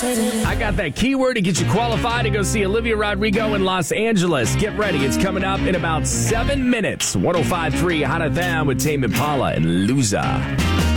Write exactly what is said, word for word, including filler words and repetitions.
I got that keyword to get you qualified to go see Olivia Rodrigo in Los Angeles. Get ready. It's coming up in about seven minutes. one oh five point three Hot F M with Tame Impala and Loser.